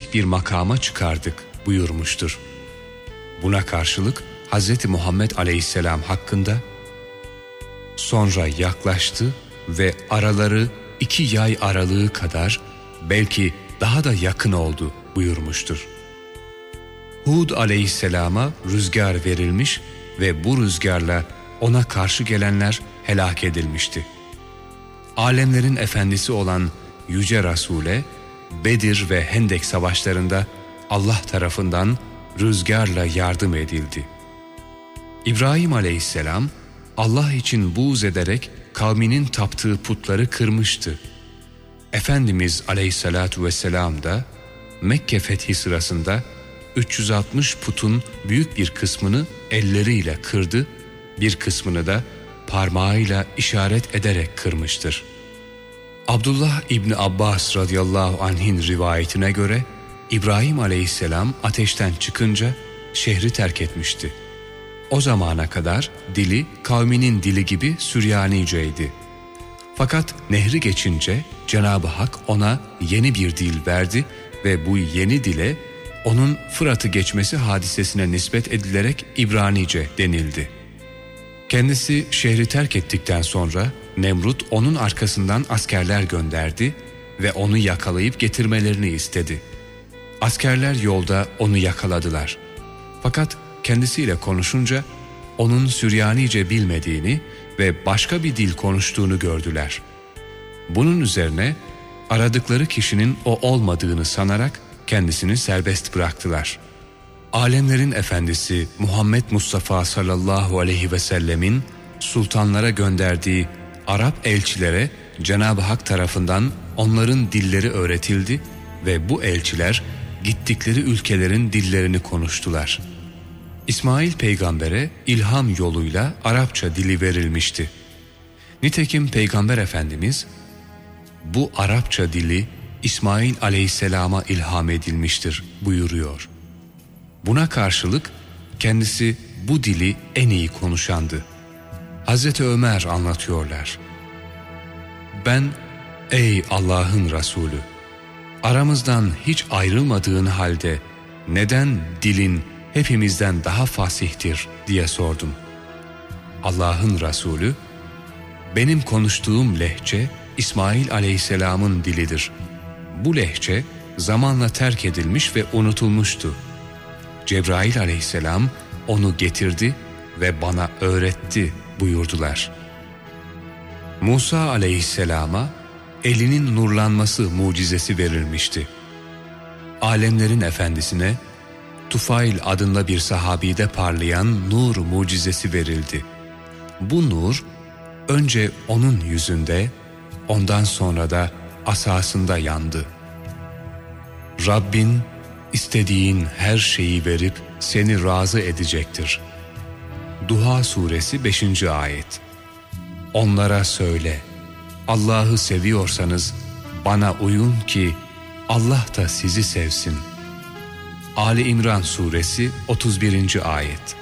yüksek bir makama çıkardık buyurmuştur. Buna karşılık Hz. Muhammed Aleyhisselam hakkında sonra yaklaştı ve araları 2 yay aralığı kadar, belki daha da yakın oldu buyurmuştur. Hud Aleyhisselam'a rüzgar verilmiş ve bu rüzgarla ona karşı gelenler helak edilmişti. Alemlerin efendisi olan Yüce Resul'e Bedir ve Hendek savaşlarında Allah tarafından rüzgarla yardım edildi. İbrahim Aleyhisselam Allah için buğz ederek kavminin taptığı putları kırmıştı. Efendimiz Aleyhisselatu Vesselam da Mekke fethi sırasında 360 putun büyük bir kısmını elleriyle kırdı, bir kısmını da parmağıyla işaret ederek kırmıştır. Abdullah İbni Abbas radıyallahu anh'in rivayetine göre İbrahim Aleyhisselam ateşten çıkınca şehri terk etmişti. O zamana kadar dili kavminin dili gibi Süryaniceydi. Fakat nehri geçince Cenab-ı Hak ona yeni bir dil verdi ve bu yeni dile onun Fırat'ı geçmesi hadisesine nispet edilerek İbranice denildi. Kendisi şehri terk ettikten sonra Nemrut onun arkasından askerler gönderdi ve onu yakalayıp getirmelerini istedi. Askerler yolda onu yakaladılar. Fakat kendisiyle konuşunca onun Süryanice bilmediğini ve başka bir dil konuştuğunu gördüler. Bunun üzerine aradıkları kişinin o olmadığını sanarak kendisini serbest bıraktılar. Alemlerin efendisi Muhammed Mustafa sallallahu aleyhi ve sellemin sultanlara gönderdiği Arap elçilere Cenab-ı Hak tarafından onların dilleri öğretildi ve bu elçiler gittikleri ülkelerin dillerini konuştular. İsmail peygambere ilham yoluyla Arapça dili verilmişti. Nitekim Peygamber Efendimiz bu Arapça dili İsmail aleyhisselama ilham edilmiştir buyuruyor. Buna karşılık kendisi bu dili en iyi konuşandı. Hazreti Ömer anlatıyorlar. Ben, ey Allah'ın Resulü, aramızdan hiç ayrılmadığın halde neden dilin hepimizden daha fasihtir diye sordum. Allah'ın Resulü, benim konuştuğum lehçe İsmail aleyhisselamın dilidir. Bu lehçe zamanla terk edilmiş ve unutulmuştu. Cebrail aleyhisselam onu getirdi ve bana öğretti buyurdular. Musa aleyhisselama elinin nurlanması mucizesi verilmişti. Alemlerin efendisine Tufail adında bir sahabide parlayan nur mucizesi verildi. Bu nur önce onun yüzünde, ondan sonra da asasında yandı. Rabbin istediğin her şeyi verip seni razı edecektir. Duha suresi 5. ayet. Onlara söyle, Allah'ı seviyorsanız bana uyun ki Allah da sizi sevsin. Ali İmran suresi 31. ayet.